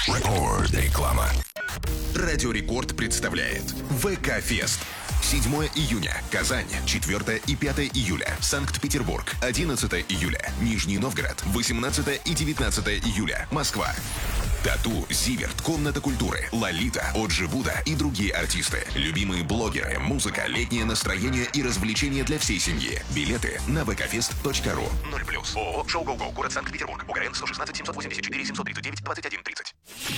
Реклама. Радио Рекорд представляет ВК-фест. 7 июня. Казань. 4 и 5 июля. Санкт-Петербург. 11 июля. Нижний Новгород. 18 и 19 июля. Москва. Тату, Зиверт, Комната культуры, Лолита, Оджи Буда и другие артисты. Любимые блогеры, музыка, летнее настроение и развлечения для всей семьи. Билеты на vkfest.ru. 0+. ООО «Шоу Гоу-Гоу», город Санкт-Петербург. УКРН 116 784 739 21 30.